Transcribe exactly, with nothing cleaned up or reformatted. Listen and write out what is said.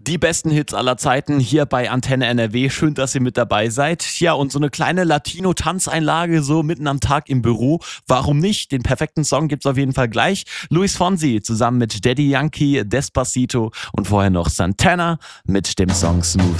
Die besten Hits aller Zeiten hier bei Antenne N R W. Schön, dass ihr mit dabei seid. Ja, und so eine kleine Latino-Tanzeinlage so mitten am Tag im Büro. Warum nicht? Den perfekten Song gibt's auf jeden Fall gleich. Luis Fonsi zusammen mit Daddy Yankee, Despacito und vorher noch Santana mit dem Song Smooth